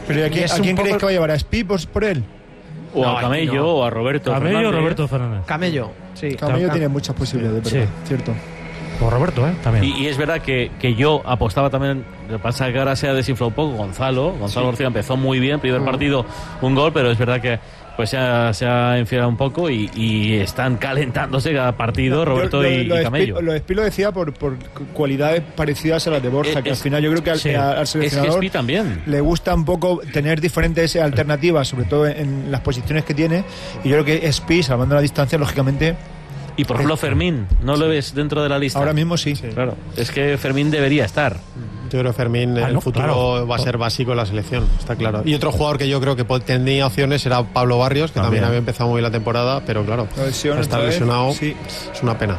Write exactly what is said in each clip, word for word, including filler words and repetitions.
Pero ¿y a quién, ¿a quién creéis que va a llevar? ¿A Spi por, por él? O no, a Camello no. o a Roberto Camello Fernández. o Roberto Fernández. Camello, sí. Camello tiene muchas posibilidades, sí. ¿verdad? Cierto. O Roberto, ¿eh? También. Y, y es verdad que, que yo apostaba también, lo que pasa es que ahora se ha desinflado un poco Gonzalo. Gonzalo sí. García empezó muy bien, primer uh. partido, un gol, pero es verdad que pues se ha, se ha enfriado un poco y, y están calentándose cada partido Roberto lo, y, lo y Camello. Lo de Spi lo decía por, por cualidades parecidas a las de Borja, es, que al final yo creo que al, sí. al seleccionador es que Spi también. le gusta un poco tener diferentes alternativas, sobre todo en, en las posiciones que tiene, y yo creo que Spi, salvando la distancia, lógicamente... Y por ejemplo Fermín, ¿no lo ves dentro de la lista? Ahora mismo sí. sí. Claro, es que Fermín debería estar. Yo creo que Fermín en ah, no, el futuro claro. va a ser básico en la selección, está claro. Y otro jugador que yo creo que tenía opciones era Pablo Barrios, que también, también había empezado muy bien la temporada, pero claro, lesión, estar lesionado sí. es una pena.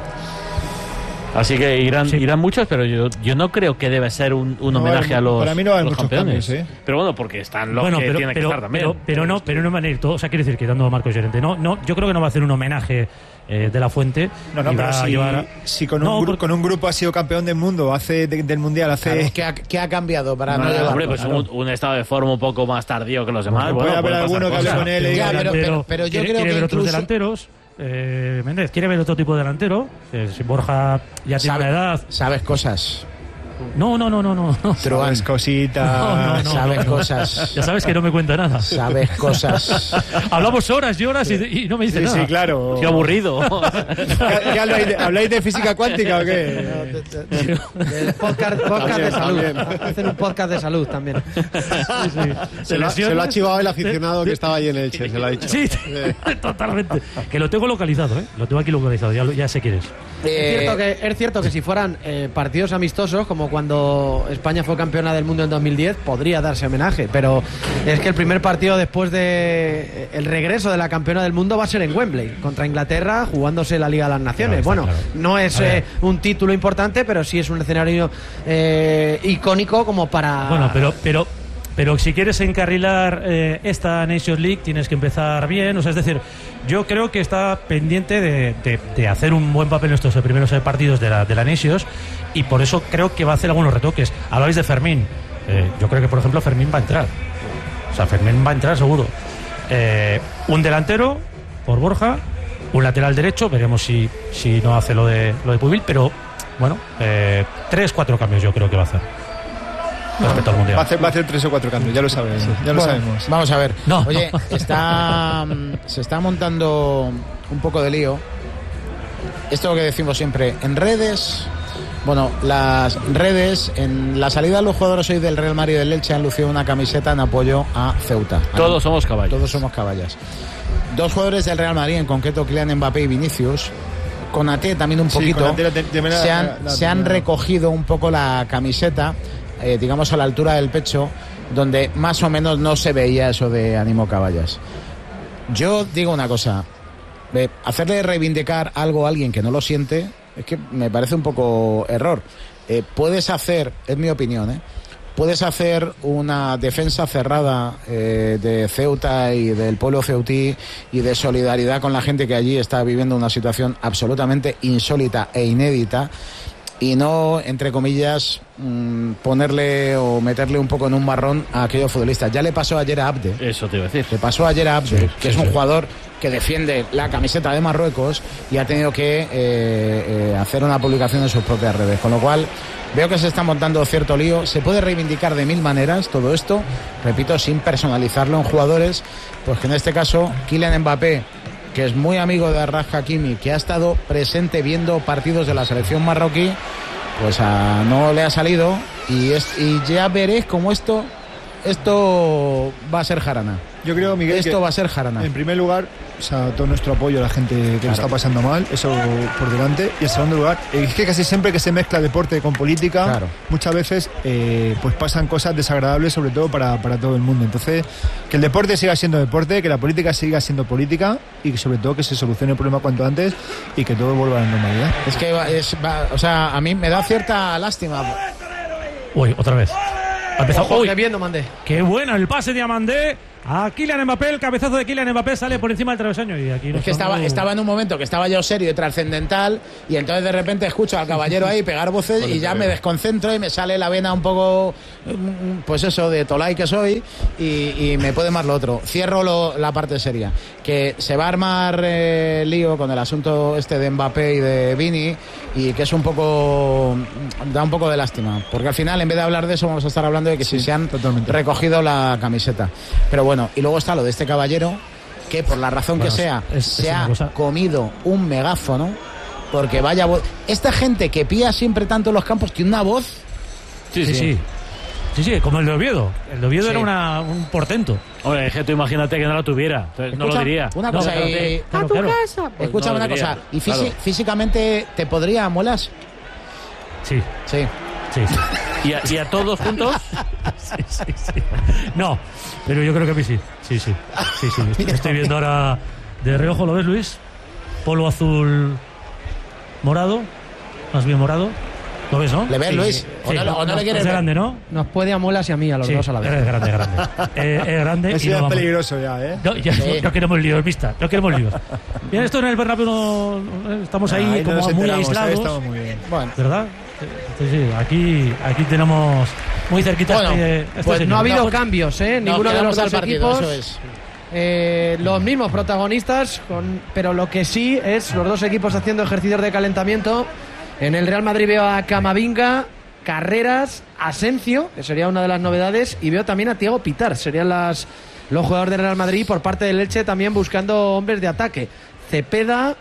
Así que irán, sí. irán muchos, pero yo, yo no creo que debe ser un, un no, homenaje a los, para mí no hay los muchos campeones. Cambios, ¿eh? Pero bueno, porque están los bueno, que pero, tienen pero, que estar también. Pero, pero no, pero no van a ir todos. O sea, quiere decir que dando a Marcos Llorente. No, no, yo creo que no va a hacer un homenaje eh, de la Fuente. No, no, pero si, a... si con, un no, por... con un grupo ha sido campeón del mundo, hace de, del mundial, hace. Claro, ¿qué, ha, ¿Qué ha cambiado para no, no llevarlo? Hombre, pues claro. un, un estado de forma un poco más tardío que los demás. Bueno, bueno, puede haber alguno que hable con él. Ya, pero, pero, pero yo quiere, creo quiere que ver incluso... otros delanteros. Eh, Méndez quiere ver otro tipo de delantero. Eh, si Borja ya tiene Sabe, una edad. Sabes cosas. No, no, no, no, no. Sabes cositas. No, no, no, sabes no, no. cosas. Ya sabes que no me cuenta nada. Sabes cosas. Hablamos horas y horas y, y no me dice sí, nada. Sí, claro. Qué aburrido. ¿Qué, qué habláis, de, ¿Habláis de física cuántica o qué? Del podcast, podcast de salud. Hacen un podcast de salud también. Sí, sí. Se, lo, se lo ha chivado el aficionado que estaba ahí en el Che, se lo ha dicho. Sí, totalmente. Que lo tengo localizado, ¿eh? Lo tengo aquí localizado, ya, ya sé quién es. Eh, es, cierto que, es cierto que si fueran eh, partidos amistosos, como cuando España fue campeona del mundo en dos mil diez, podría darse homenaje, pero es que el primer partido después de el regreso de la campeona del mundo va a ser en Wembley, contra Inglaterra, jugándose la Liga de las Naciones. No, bueno, claro. no es eh, un título importante, pero sí es un escenario eh, icónico como para... Bueno, pero... pero... Pero si quieres encarrilar eh, esta Nations League tienes que empezar bien, o sea, es decir, yo creo que está pendiente de, de, de hacer un buen papel en estos primeros partidos de la, de la Nations, y por eso creo que va a hacer algunos retoques. Hablabais de Fermín, eh, yo creo que por ejemplo Fermín va a entrar, o sea, Fermín va a entrar seguro. Eh, un delantero por Borja, un lateral derecho, veremos si, si no hace lo de, lo de Pubil, pero bueno, eh, tres, cuatro cambios yo creo que va a hacer. Respecto al mundial. Va a, hacer, va a hacer tres o cuatro cambios, ya lo sabemos. Sí. Ya lo bueno, sabemos. Vamos a ver. No, Oye, no. está se está montando un poco de lío. Esto es lo que decimos siempre en redes. Bueno, las redes, en la salida de los jugadores hoy del Real Madrid y del Elche han lucido una camiseta en apoyo a Ceuta. Todos somos caballos. Todos somos caballas. Dos jugadores del Real Madrid, en concreto Kylian Mbappé y Vinicius, Konaté también un poquito, sí, de, de, de se, han, la, la, se han recogido un poco la camiseta, eh, digamos a la altura del pecho, donde más o menos no se veía eso de ánimo caballas. Yo digo una cosa, eh, hacerle reivindicar algo a alguien que no lo siente, es que me parece un poco error. Eh, puedes hacer, es mi opinión, ¿eh? puedes hacer una defensa cerrada eh, de Ceuta y del pueblo ceutí y de solidaridad con la gente que allí está viviendo una situación absolutamente insólita e inédita, y no, entre comillas, mmm, ponerle o meterle un poco en un marrón a aquellos futbolistas. Ya le pasó ayer a Abde. Eso te iba a decir. Le pasó ayer a Abde, sí, que sí, es un sí. jugador que defiende la camiseta de Marruecos y ha tenido que eh, eh, hacer una publicación en sus propias redes. Con lo cual, veo que se está montando cierto lío. Se puede reivindicar de mil maneras todo esto, repito, sin personalizarlo en jugadores, pues que en este caso Kylian Mbappé, que es muy amigo de Achraf Hakimi, que ha estado presente viendo partidos de la selección marroquí, pues a, no le ha salido, y, es, y ya veréis cómo esto esto va a ser jarana. Yo creo, Miguel, esto que va a ser jarana. En primer lugar, o sea, todo nuestro apoyo a la gente que claro. lo está pasando mal, eso por delante. Y en segundo lugar, es que casi siempre que se mezcla deporte con política, claro. muchas veces eh, pues pasan cosas desagradables, sobre todo para, para todo el mundo. Entonces, que el deporte siga siendo deporte, que la política siga siendo política, y que sobre todo que se solucione el problema cuanto antes y que todo vuelva a la normalidad. Es que va, es, va, o sea, a mí me da cierta lástima. Uy, otra vez. Ha empezado. Ojo, qué bien, Diamandé. Qué bueno el pase de Diamandé. a Kylian Mbappé. El cabezazo de Kylian Mbappé sale por encima del travesaño. Y aquí es que estaba, muy... estaba en un momento que estaba yo serio y trascendental, y entonces de repente escucho al caballero ahí pegar voces y ya me desconcentro y me sale la vena un poco, pues eso, de Tolai que soy, y, y me puede más lo otro. Cierro lo, la parte seria, que se va a armar eh, lío con el asunto este de Mbappé y de Vini, y que es un poco, da un poco de lástima, porque al final en vez de hablar de eso vamos a estar hablando de que sí, si se han totalmente recogido la camiseta. Pero bueno, y luego está lo de este caballero, que por la razón bueno, que sea es, se es ha cosa... comido un megáfono, porque vaya voz. Esta gente que pía siempre tanto en los campos tiene una voz. Sí, sí, sí. Sí, sí, como el de Oviedo. El de Oviedo sí. era una, un portento. Hombre, es que tú imagínate que no la tuviera. Escucha, no lo diría. Una cosa, no, y... claro, a tu claro. casa. Pues escúchame no una cosa. ¿Y fisi- claro. físicamente te podría molas? Sí. Sí. Sí, sí. ¿Y, a, ¿Y a todos juntos? Sí, sí, sí. No, pero yo creo que a mí sí. Sí, sí. Sí, sí. Estoy viendo ahora de reojo, ¿lo ves, Luis? Polo azul morado. Más bien morado. ¿Lo ves, no? ¿Le ves, sí, Luis? ¿O sí, no, no, o no le quieres es grande, ¿no? Nos puede a Muelas y a mí, a los sí, dos a la vez. Es grande, es grande. eh, es grande. Eso ya es peligroso ya, ¿eh? No, ya, sí. no queremos líos, vista. No queremos líos. Bien, esto en el Bernabéu no, estamos ahí, ahí como muy aislados. Ahí estamos muy bien. Bueno. ¿Verdad? Sí, sí, aquí, aquí tenemos muy cerquita. Bueno, este, este pues señor. no ha habido cambios, ¿eh? No, ninguno de los dos partido, equipos. Eso es. Eh, los mismos protagonistas, con, pero lo que sí es los dos equipos haciendo ejercicios de calentamiento. En el Real Madrid veo a Camavinga, Carreras, Asencio, que sería una de las novedades, y veo también a Thiago Pitar, serían las, los jugadores del Real Madrid. Por parte del Elche también buscando hombres de ataque. Cepeda,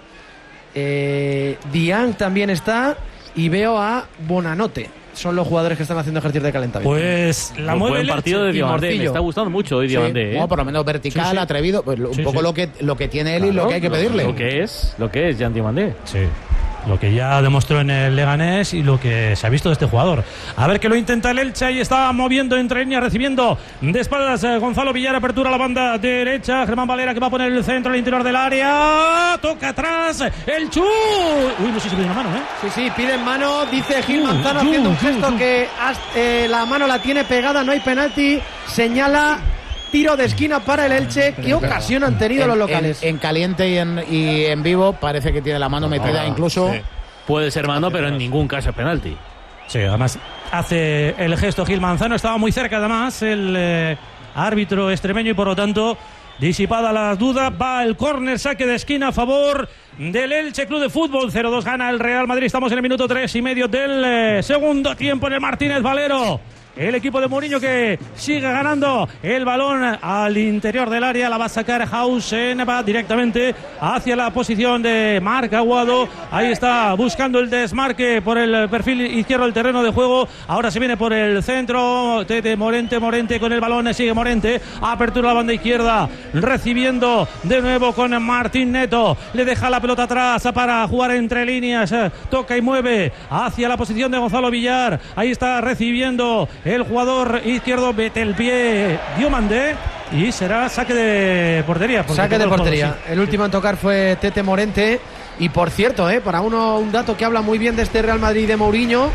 eh, Diang también está, y veo a Bonanote. Son los jugadores que están haciendo ejercicios de calentamiento. Pues la un mueve buen partido de Diomandé. Me está gustando mucho hoy Diomandé. Sí, ¿eh? no, por lo menos vertical, sí, sí. atrevido, pues un sí, poco sí. lo que lo que tiene él claro, y lo que hay que lo, pedirle. Lo que es, lo que es Jan Diomandé. Sí. Lo que ya demostró en el Leganés y lo que se ha visto de este jugador. A ver que lo intenta el Elche. Ahí está moviendo entre líneas, recibiendo de espaldas eh, Gonzalo Villar. Apertura a la banda derecha. Germán Valera que va a poner el centro al interior del área. Toca atrás. El Chu. Uy, no sé si pide una mano, ¿eh? Sí, sí, piden mano. Dice Gil Manzano uh, haciendo uh, un gesto uh, uh. que eh, la mano la tiene pegada. No hay penalti. Señala. Tiro de esquina para el Elche. ¿Qué ocasión han tenido en, los locales? En, en caliente y en, y en vivo parece que tiene la mano metida, ah, incluso. Sí. Puede ser mano, pero en ningún caso es penalti. Sí, además hace el gesto Gil Manzano. Estaba muy cerca, además, el eh, árbitro extremeño, y por lo tanto, disipada las dudas, va el córner, saque de esquina a favor del Elche Club de Fútbol. cero dos gana el Real Madrid. Estamos en el minuto tres y medio del eh, segundo tiempo en el Martínez Valero. El equipo de Mourinho que sigue ganando el balón al interior del área. La va a sacar Hausen, va directamente hacia la posición de Marc Aguado. Ahí está buscando el desmarque por el perfil izquierdo del terreno de juego. Ahora se viene por el centro. Tete Morente, Morente con el balón. Sigue Morente. Apertura a la banda izquierda. Recibiendo de nuevo con Martín Neto. Le deja la pelota atrás para jugar entre líneas. Toca y mueve hacia la posición de Gonzalo Villar. Ahí está recibiendo el jugador izquierdo, mete el pie Diomandé y será saque de portería. Saque de portería. Juego, sí. El último en tocar fue Tete Morente. Y por cierto, eh, para uno un dato que habla muy bien de este Real Madrid de Mourinho,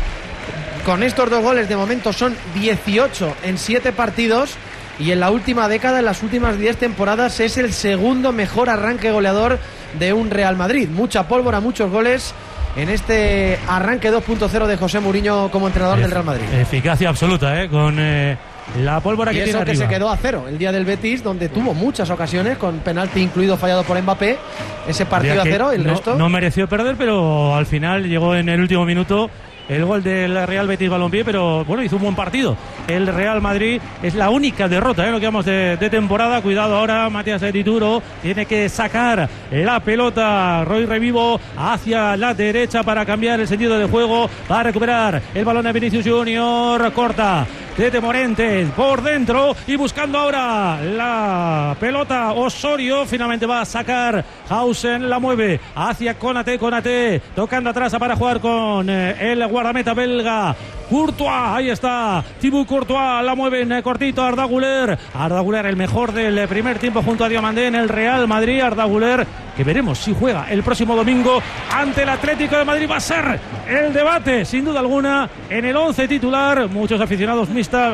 con estos dos goles de momento son dieciocho en siete partidos. Y en la última década, en las últimas diez temporadas, es el segundo mejor arranque goleador de un Real Madrid. Mucha pólvora, muchos goles en este arranque dos punto cero de José Mourinho como entrenador Efic- del Real Madrid. Eficacia absoluta, ¿eh? Con eh, la pólvora y que eso tiene que arriba. Se quedó a cero el día del Betis, donde tuvo muchas ocasiones, con penalti incluido fallado por Mbappé, ese partido a cero, el no, resto... No mereció perder, pero al final llegó en el último minuto el gol del Real Betis Balompié, pero bueno, hizo un buen partido. El Real Madrid es la única derrota, ¿eh? Lo que vamos de, de temporada. Cuidado ahora, Matías de Tituro tiene que sacar la pelota. Roy Revivo hacia la derecha para cambiar el sentido de juego. Va a recuperar el balón de Vinicius Junior. Corta Tete Morente por dentro y buscando ahora la pelota Osorio. Finalmente va a sacar Hausen, la mueve hacia Konate, Konate tocando atrás para jugar con eh, el guardameta belga Courtois. Ahí está Thibaut Courtois, la mueve en cortito Arda Güler. Arda Güler, el mejor del primer tiempo junto a Diomandé en el Real Madrid. Arda Güler, que veremos si juega el próximo domingo ante el Atlético de Madrid. Va a ser el debate sin duda alguna en el once titular. Muchos aficionados mixta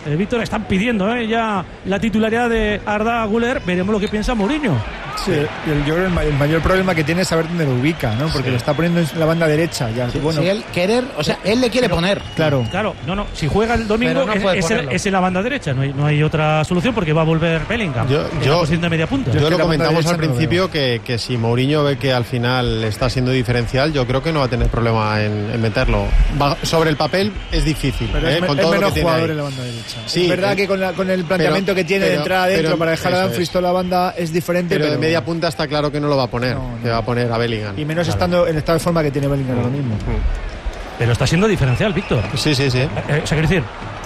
eh, Víctor, están pidiendo eh, ya la titularidad de Arda Güler. Veremos lo que piensa Mourinho. Sí, el, yo creo que el mayor problema que tiene es saber dónde lo ubica, ¿no? Porque sí. lo está poniendo en la banda derecha. Ya, sí, bueno. Si él querer, o sea, él le quiere pero, poner. Claro, claro. No, no. Si juega el domingo no es, es, el, es en la banda derecha. No hay, no hay otra solución porque va a volver Bellingham. Yo, en yo, la posición de media punta. Yo, yo lo comentamos al principio que, que si Mourinho ve que al final está siendo diferencial, yo creo que no va a tener problema en, en meterlo. Va, sobre el papel es difícil. Pero ¿eh? es, con es todo menos lo que jugador tiene en la banda derecha. Sí, es verdad eh, que con, la, con el planteamiento pero, que tiene pero, de entrada adentro pero, para dejar a Dumfries toda la banda es diferente. Pero, pero de media punta está claro que no lo va a poner, no, no. que va a poner a Bellingham. Y menos claro. estando en el estado de forma que tiene Bellingham ahora mismo. Pero está siendo diferencial, Víctor. Sí, sí, sí. Eh, o sea, quiero decir,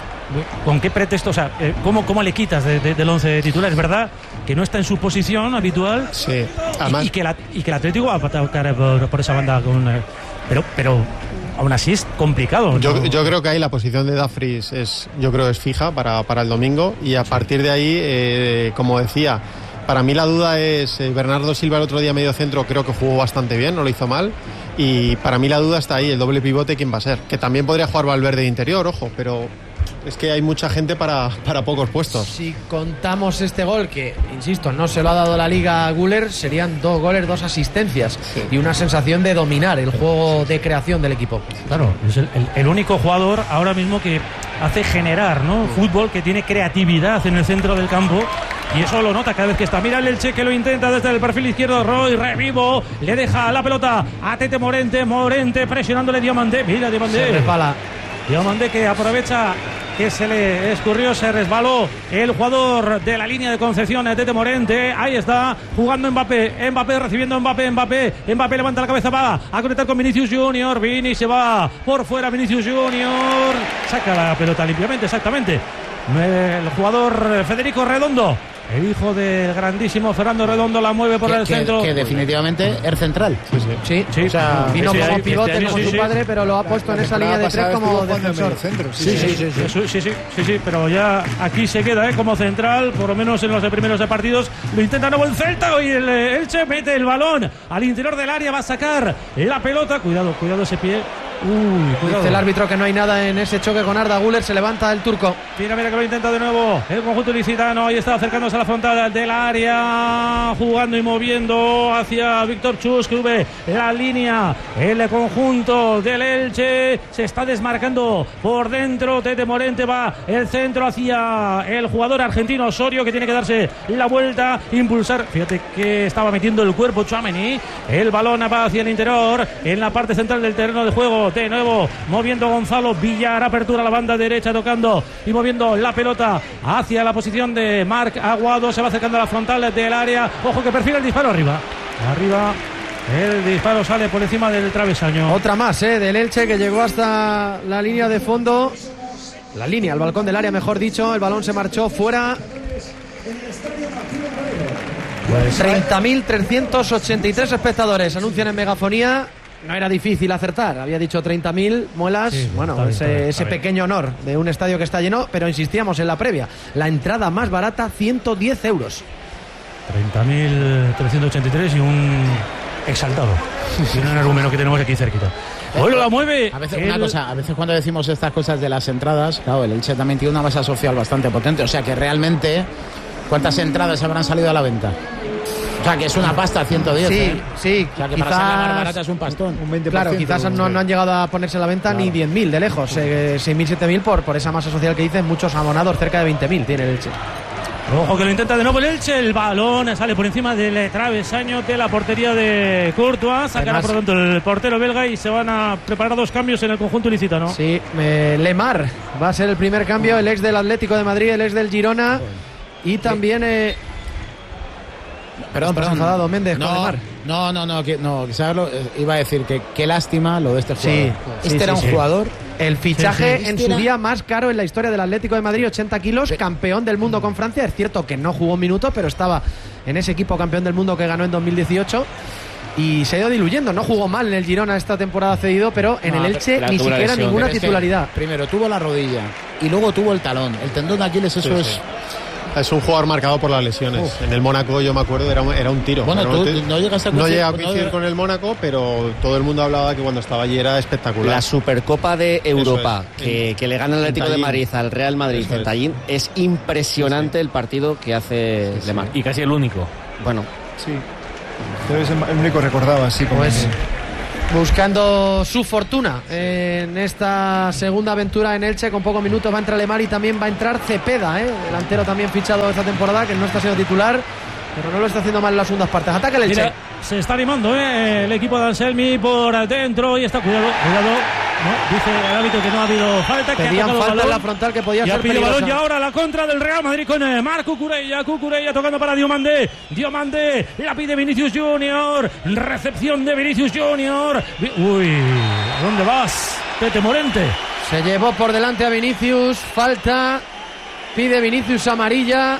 ¿con qué pretexto? O sea, ¿cómo, cómo le quitas de, de, del once titular? Es verdad que no está en su posición habitual. Sí. Además, y, y, que la, y que el Atlético va a atacar por, por esa banda con... Pero... pero aún así es complicado, ¿no? Yo, yo creo que ahí la posición de Dumfries es, yo creo es fija para, para el domingo y a partir de ahí, eh, como decía, para mí la duda es eh, Bernardo Silva el otro día medio centro, creo que jugó bastante bien, no lo hizo mal y para mí la duda está ahí, el doble pivote quién va a ser, que también podría jugar Valverde de interior, ojo, pero es que hay mucha gente para, para pocos puestos. Si contamos este gol, que insisto, no se lo ha dado la Liga a Güler, serían dos goles, dos asistencias sí. y una sensación de dominar el juego de creación del equipo. Claro, es el, el, el único jugador ahora mismo que hace generar, ¿no? Fútbol, que tiene creatividad en el centro del campo. Y eso lo nota cada vez que está. Mira el Elche que lo intenta desde el perfil izquierdo. Roy, revivo. Le deja la pelota a Tete Morente. Morente presionándole Diomandé. Mira Diomandé. Se resbala. Diomandé que aprovecha que se le escurrió, se resbaló el jugador de la línea de Concepción, Tete Morente. Ahí está jugando Mbappé. Mbappé recibiendo Mbappé. Mbappé. Mbappé levanta la cabeza. Va a conectar con Vinicius Junior. Vini se va por fuera. Vinicius Junior. Saca la pelota limpiamente, exactamente. El jugador Federico Redondo, el hijo del grandísimo Fernando Redondo, la mueve por que, el que, centro. Que definitivamente es central. Sí, sí. sí, sí. O sea, vino sí, como sí, pivote este como sí, su sí. padre, pero lo ha puesto la, en esa línea de tres como defensor. Centro. Sí, sí sí sí, sí, sí, sí, sí, sí, sí, pero ya aquí se queda ¿eh? como central, por lo menos en los primeros de partidos. Lo intenta nuevo el Celta y el Elche mete el balón al interior del área, va a sacar la pelota. Cuidado, cuidado ese pie. Uy, dice el árbitro que no hay nada en ese choque con Arda Güler. Se levanta el turco. Mira, mira que lo intenta de nuevo el conjunto ilicitano. Ahí está acercándose a la frontal del área, jugando y moviendo hacia Víctor Chus, que sube la línea. El conjunto del Elche se está desmarcando por dentro. Tete Morente va el centro hacia el jugador argentino Osorio, que tiene que darse la vuelta, impulsar. Fíjate que estaba metiendo el cuerpo Tchouaméni. El balón va hacia el interior, en la parte central del terreno de juego. De nuevo moviendo Gonzalo Villar, apertura a la banda derecha, tocando y moviendo la pelota hacia la posición de Marc Aguado. Se va acercando a la frontal del área. Ojo que perfila el disparo arriba. Arriba. El disparo sale por encima del travesaño. Otra más, ¿eh? Del Elche, que llegó hasta la línea de fondo. La línea, el balcón del área, mejor dicho. El balón se marchó fuera. Pues treinta mil trescientos ochenta y tres espectadores anuncian en megafonía. No era difícil acertar, había dicho treinta mil muelas, sí, bueno, bien, ese, bien, ese pequeño honor de un estadio que está lleno, pero insistíamos en la previa, la entrada más barata, ciento diez euros. treinta mil trescientos ochenta y tres y un exaltado, y un energúmeno que tenemos aquí cerquita. Bueno, la mueve. A veces, el... una cosa, a veces cuando decimos estas cosas de las entradas, claro, el Elche también tiene una masa social bastante potente, o sea que realmente, ¿cuántas entradas habrán salido a la venta? O sea, que es una pasta, ciento diez. Sí, ¿eh? sí. O sea, que quizás, para ser la más barata es un pastón. Un veinte por ciento, claro, quizás no, no han llegado a ponerse a la venta claro. ni diez mil de lejos. Eh, seis mil, siete mil por, por esa masa social que dicen muchos abonados, cerca de veinte mil tiene el Elche. Ojo que lo intenta de nuevo el Elche. El balón sale por encima del travesaño de la portería de Courtois. Sacará por tanto el portero belga y se van a preparar dos cambios en el conjunto ilicitano. Sí, eh, Lemar va a ser el primer cambio. El ex del Atlético de Madrid, el ex del Girona. Y también... Eh, Perdón, perdón. Enfadado, Méndez, no, con Lemar. no, no, no, que, no quizás lo, eh, iba a decir que qué lástima lo de este jugador. Sí, este sí, era sí, un sí. jugador. El fichaje sí, sí. en Este su era... día más caro en la historia del Atlético de Madrid, ochenta kilos, sí. campeón del mundo con Francia. Es cierto que no jugó un minuto, pero estaba en ese equipo campeón del mundo que ganó en dos mil dieciocho. Y se ha ido diluyendo, no jugó mal en el Girona esta temporada cedido, pero en no, el Elche ni siquiera lesión, ninguna titularidad. Primero tuvo la rodilla y luego tuvo el talón, el tendón de Aquiles, eso sí, es... Sí. Es un jugador marcado por las lesiones. Uf. En el Mónaco, yo me acuerdo, era un, era un tiro. Bueno, tú te, no llegas a no llega a coincidir no, con el Mónaco, pero todo el mundo hablaba que cuando estaba allí era espectacular. La Supercopa de Europa, es. que, en, que le gana el Atlético de Madrid al Real Madrid en Tallín, es. es impresionante sí. el partido que hace sí, Lemar. Sí. Y casi el único. Bueno. Sí. Debe ser el único recordado así como pues, buscando su fortuna en esta segunda aventura en Elche. Con pocos minutos va a entrar Lemar y también va a entrar Cepeda, ¿eh? delantero también fichado esta temporada, que no está siendo titular, pero no lo está haciendo mal en las segundas partes. Ataca el Elche. Mira, se está animando ¿eh? el equipo de Anselmi por dentro y está, cuidado, cuidado. No, dice el árbitro que no ha habido falta. Pedían que ha falta en la frontal que podía ya ser pide peligrosa. Balón y ahora la contra del Real Madrid con eh, Marc Cucurella. Cucurella tocando para Diomandé. Diomandé la pide Vinicius Junior. Recepción de Vinicius Junior. Uy, ¿a dónde vas, Tete Morente? Se llevó por delante a Vinicius. Falta. Pide Vinicius amarilla.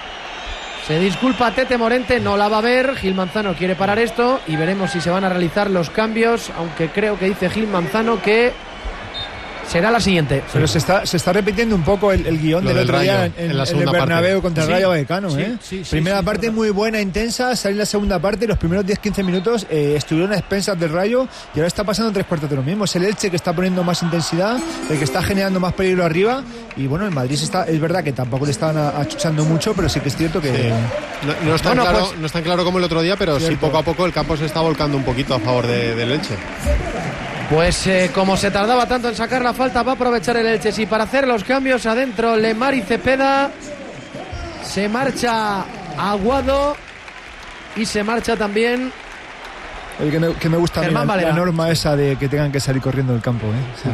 Se disculpa Tete Morente, no la va a ver. Gil Manzano quiere parar esto y veremos si se van a realizar los cambios, aunque creo que dice Gil Manzano que será la siguiente. Pero se está, se está repitiendo un poco el, el guión Lo del, del otro día en, en, en, en el Bernabéu parte. contra el sí, Rayo Vallecano. Sí, ¿eh? sí, sí, Primera sí, parte sí, muy buena, intensa, sale la segunda parte, los primeros diez a quince minutos eh, estuvieron a expensas del Rayo y ahora está pasando tres cuartos de lo mismo. Es el Elche que está poniendo más intensidad, el que está generando más peligro arriba y bueno, el Madrid está, es verdad que tampoco le estaban achuchando mucho, pero sí que es cierto que... Sí. No, no, es tan bueno, claro, pues, no es tan claro como el otro día, pero cierto. sí poco a poco el campo se está volcando un poquito a favor de, del Elche. Pues eh, como se tardaba tanto en sacar la falta, va a aprovechar el Elche. Sí, para hacer los cambios adentro, Lemar y Cepeda. Se marcha Aguado y se marcha también... Oye, que me, que me gusta la, la norma esa de que tengan que salir corriendo del campo, ¿eh? Sí.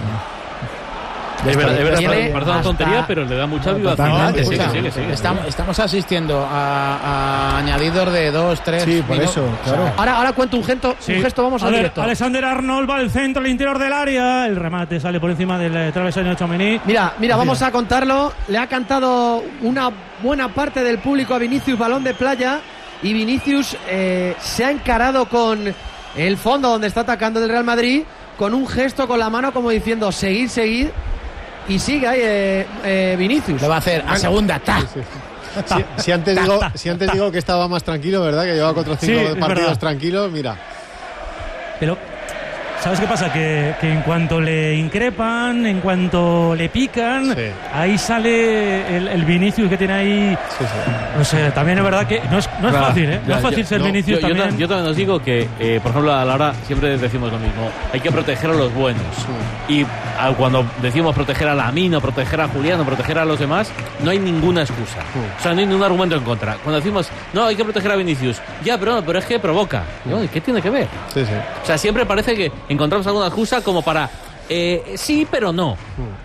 Es verdad, es verdad, parece una tontería, pero le da mucha vivacidad. No, que sigue, sigue, sigue, estamos, estamos asistiendo a, a añadidos de dos, tres. Sí, por minutos. eso, claro. Ahora, ahora cuento un gesto, sí. un gesto, vamos a, a ver. Directo. Alexander Arnold va al centro, al interior del área. El remate sale por encima del travesaño de Tchouaméni. Mira, mira, vamos a contarlo. Le ha cantado una buena parte del público a Vinicius, balón de playa. Y Vinicius eh, se ha encarado con el fondo donde está atacando el Real Madrid, con un gesto con la mano como diciendo seguir, seguir. Y sigue ahí eh, eh, Vinicius. Lo va a hacer a segunda. Ta. Sí, sí. Si, si, antes digo, si antes digo que estaba más tranquilo, ¿verdad? Que llevaba cuatro o cinco sí, partidos tranquilos, mira. Pero, ¿sabes qué pasa? Que, que en cuanto le increpan, en cuanto le pican, sí. ahí sale el, el Vinicius que tiene ahí. Sí, sí. No sé, también es verdad que no es, no es claro, fácil, ¿eh? No ya, es fácil yo, ser no, Vinicius yo, también. Yo, yo también os digo que, eh, por ejemplo, a la hora siempre decimos lo mismo. Hay que proteger a los buenos. Sí. Y a, cuando decimos proteger a Lamine, proteger a Julián, o proteger a los demás, no hay ninguna excusa. Sí. O sea, no hay ningún argumento en contra. Cuando decimos, no, hay que proteger a Vinicius, ya, pero, pero es que provoca. ¿No? ¿Qué tiene que ver? Sí, sí. O sea, siempre parece que encontramos alguna excusa como para eh, sí, pero no.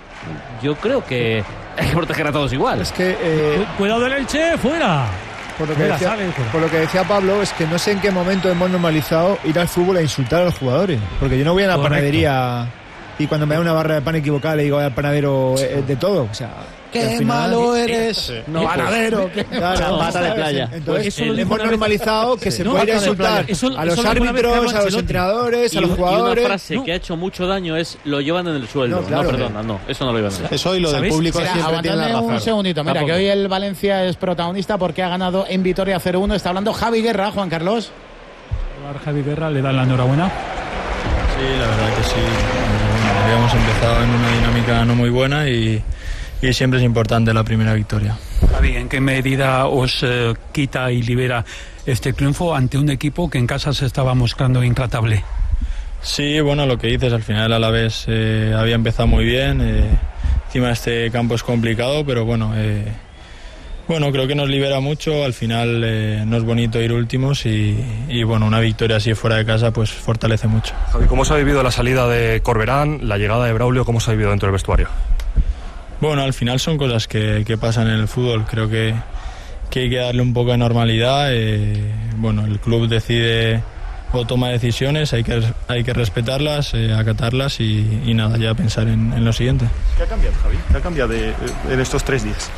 Yo creo que hay que proteger a todos igual. Es que eh, cuidado del Elche, fuera. Por lo, que decía, sale, por lo que decía Pablo, es que no sé en qué momento hemos normalizado ir al fútbol a insultar a los jugadores. Porque yo no voy a la Correcto. panadería y cuando me da una barra de pan equivocada le digo al panadero eh, de todo. O sea, ¡qué final, malo eres! Sí. No, panadero. Claro, pata de playa. Entonces, pues hemos normalizado que se no, puede ir a insultar eso, a los árbitros, a los entrenadores, a los jugadores. Y una frase no. que ha hecho mucho daño es lo llevan en el sueldo. No, claro, no perdona, no, eso no lo llevan en el sueldo. Eso y lo del público Será, siempre tiene la razón. un segundito, mira, que hoy el Valencia es protagonista porque ha ganado en Vitoria cero uno. Está hablando Javi Guerra, Juan Carlos. Javi Guerra, le dan la enhorabuena. Sí, la verdad que sí. Habíamos empezado en una dinámica no muy buena y, y siempre es importante la primera victoria. Javi, ¿en qué medida os eh, quita y libera este triunfo ante un equipo que en casa se estaba mostrando intratable? Sí, bueno, lo que dices, al final a la vez eh, había empezado muy bien. Eh, encima este campo es complicado, pero bueno, eh, bueno, creo que nos libera mucho. Al final eh, no es bonito ir últimos y, y bueno, una victoria así fuera de casa pues fortalece mucho. Javi, ¿cómo se ha vivido la salida de Corberán, la llegada de Braulio? ¿Cómo se ha vivido dentro del vestuario? Bueno, al final son cosas que, que pasan en el fútbol. Creo que, que hay que darle un poco de normalidad. Eh, bueno, el club decide o toma decisiones, hay que, hay que respetarlas, eh, acatarlas y, y nada, ya pensar en, en lo siguiente. ¿Qué ha cambiado, Javi? ¿Qué ha cambiado de, en estos tres días?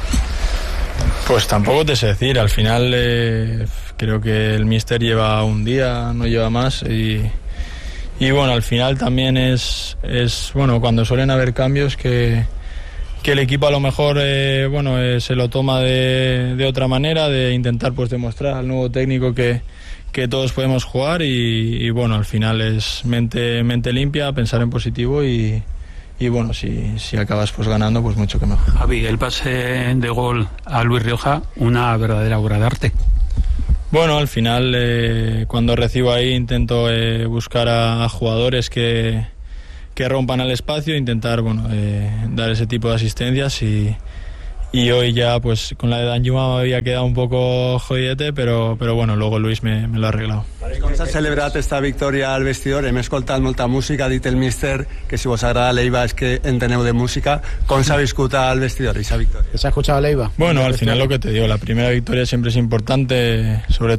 Pues tampoco te sé decir, al final eh, creo que el míster lleva un día, no lleva más y, y bueno, al final también es, es bueno, cuando suelen haber cambios que, que el equipo a lo mejor eh, bueno eh, se lo toma de, de otra manera, de intentar pues demostrar al nuevo técnico que, que todos podemos jugar y, y bueno, al final es mente, mente limpia, pensar en positivo y, y bueno, si, si acabas pues ganando, pues mucho que mejor. Javi, el pase de gol a Luis Rioja, una verdadera obra de arte. Bueno, al final eh, cuando recibo ahí intento eh, buscar a, a jugadores que que rompan el espacio, intentar bueno eh, dar ese tipo de asistencias y, y hoy ya pues con la de Danjuma me había quedado un poco jodidete, però, però bueno, luego Luis me, me l'ha arreglat. Com s'ha celebrat esta victòria al vestidor? Hem escoltat molta música, ha dit el míster que si vos agrada Leiva és que enteneu de música. Com s'ha viscut al vestidor esa victòria? ¿Se ha escuchado Leiva? Bueno, al final lo que te digo, la primera victoria siempre es importante, sobre todo